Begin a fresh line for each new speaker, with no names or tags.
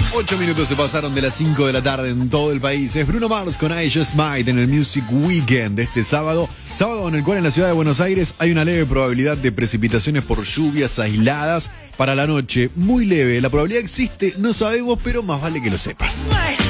8 minutos se pasaron de las 5 de la tarde en todo el país. Es Bruno Mars con I Just Might en el Music Weekend de este sábado. Sábado en el cual en la ciudad de Buenos Aires hay una leve probabilidad de precipitaciones por lluvias aisladas para la noche. Muy leve, la probabilidad existe, no sabemos, pero más vale que lo sepas.